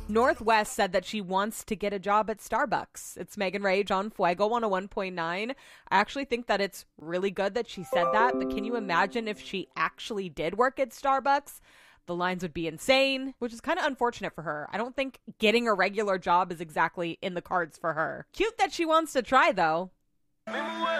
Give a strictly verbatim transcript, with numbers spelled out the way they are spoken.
Northwest said that she wants to get a job at Starbucks. It's Megan Rage on Fuego one oh one point nine. I actually think that it's really good that she said that, but can you imagine if she actually did work at Starbucks? The lines would be insane, which is kind of unfortunate for her. I don't think getting a regular job is exactly in the cards for her. Cute that she wants to try, though.